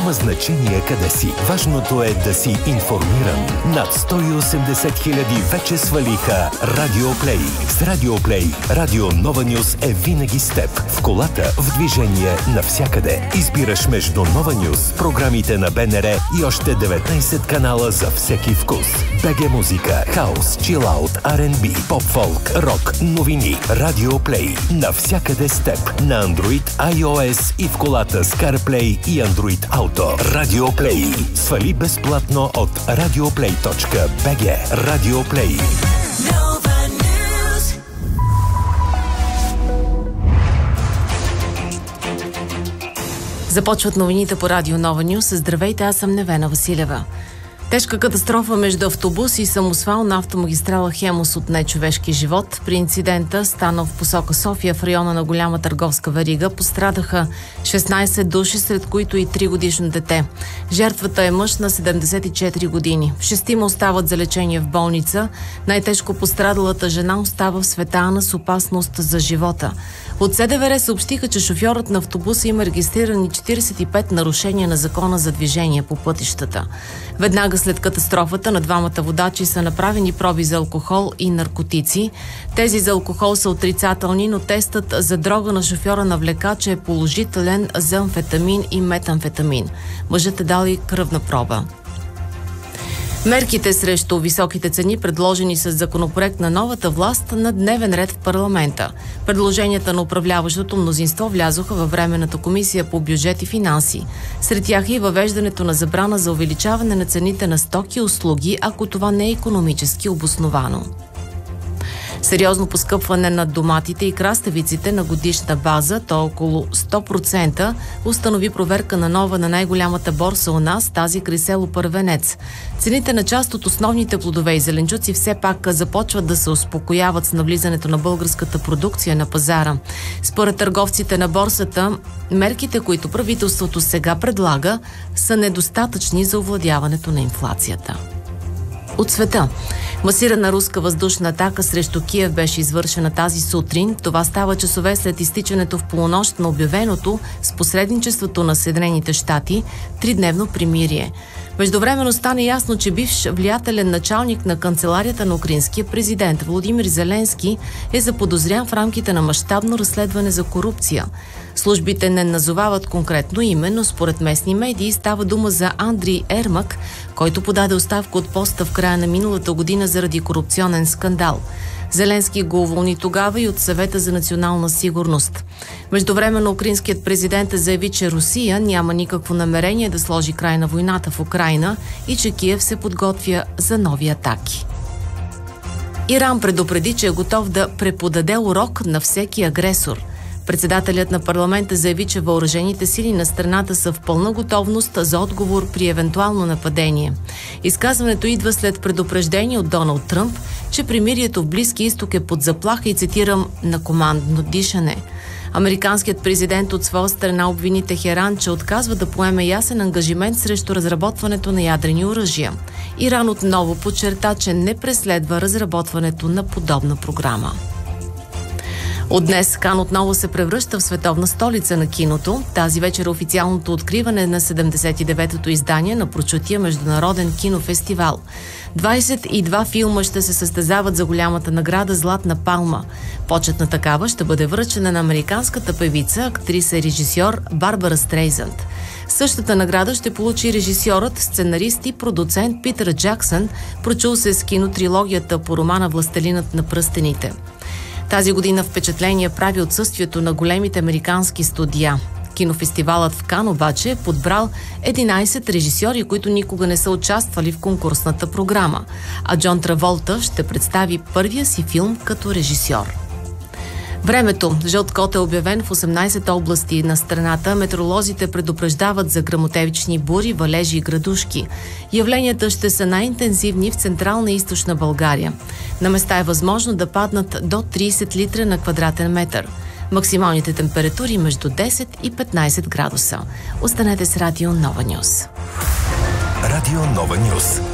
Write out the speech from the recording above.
Няма значение къде си. Важното е да си информиран. Над 180 хиляди вече свалиха Радиоплей. С Радиоплей Радио Нова Нюс е винаги с теб. В колата, в движение, навсякъде. Избираш между Нова Нюс, програмите на БНР и още 19 канала за всеки вкус. БГ музика, хаус, чилаут, R&B, поп-фолк, рок, новини. Радиоплей. Навсякъде с теб. На Android, iOS и в колата с CarPlay и Android Auto. Радиоплей. Свали безплатно от radioplay.bg. Радиоплей. Започват новините по Радио Нова Нюс. Здравейте, аз съм Невена Василева. Тежка катастрофа между автобус и самосвал на автомагистрала Хемус отне човешки живот. При инцидента, станал в посока София в района на голяма търговска верига, пострадаха 16 души, сред които и 3-годишно дете. Жертвата е мъж на 74 години. 6 остават за лечение в болница. Най-тежко пострадалата жена остава в Света Ана с опасност за живота. От СДВР съобщиха, че шофьорът на автобуса има регистрирани 45 нарушения на закона за движение по пътищата. Веднага след катастрофата на двамата водачи са направени проби за алкохол и наркотици. Тези за алкохол са отрицателни, но тестът за дрога на шофьора на влекача е положителен за амфетамин и метамфетамин. Мъжът е дал и кръвна проба. Мерките срещу високите цени, предложени с законопроект на новата власт, на дневен ред в парламента. Предложенията на управляващото мнозинство влязоха във Временната комисия по бюджет и финанси. Сред тях е и въвеждането на забрана за увеличаване на цените на стоки и услуги, ако това не е икономически обосновано. Сериозно поскъпване на доматите и краставиците на годишна база, то около 100%, установи проверка на нова на най-голямата борса у нас, тази край село Първенец. Цените на част от основните плодове и зеленчуци все пак започват да се успокояват с навлизането на българската продукция на пазара. Според търговците на борсата, мерките, които правителството сега предлага, са недостатъчни за овладяването на инфлацията. От света. Масирана руска въздушна атака срещу Киев беше извършена тази сутрин. Това става часове след изтичането в полунощ на обявеното с посредничеството на Съединените щати 3-дневно примирие. Междувременно стана ясно, че бивш влиятелен началник на канцеларията на украинския президент Володимир Зеленски е заподозрян в рамките на мащабно разследване за корупция. Службите не назовават конкретно име, но според местни медии става дума за Андрей Ермак, който подаде оставка от поста в края на миналата година заради корупционен скандал. Зеленски го уволни тогава и от Съвета за национална сигурност. Междувременно украинският президент заяви, че Русия няма никакво намерение да сложи край на войната в Украйна и че Киев се подготвя за нови атаки. Иран предупреди, че е готов да преподаде урок на всеки агресор. Председателят на парламента заяви, че въоръжените сили на страната са в пълна готовност за отговор при евентуално нападение. Изказването идва след предупреждение от Доналд Тръмп, че примирието в Близки изток е под заплаха и, цитирам, на командно дишане. Американският президент от своя страна обвини Техеран, че отказва да поеме ясен ангажимент срещу разработването на ядрени оръжия. Иран отново подчерта, че не преследва разработването на подобна програма. От днес Кан отново се превръща в световна столица на киното. Тази вечер е официалното откриване на 79-то издание на прочутия международен кинофестивал. 22 филма ще се състезават за голямата награда Златна палма. Почетна такава ще бъде връчена на американската певица, актриса и режисьор Барбара Стрейзанд. Същата награда ще получи режисьорът, сценарист и продуцент Питър Джаксън, прочул се с кинотрилогията по романа Властелинът на пръстените. Тази година впечатление прави отсъствието на големите американски студия. Кинофестивалът в Кан обаче е подбрал 11 режисьори, които никога не са участвали в конкурсната програма, а Джон Траволта ще представи първия си филм като режисьор. Времето. Жълт код е обявен в 18 области на страната. Метеоролозите предупреждават за гръмотевични бури, валежи и градушки. Явленията ще са най-интензивни в Централна и Източна България. На места е възможно да паднат до 30 литра на квадратен метър. Максималните температури между 10 и 15 градуса. Останете с Радио Нова Нюс. Радио Нова Нюс.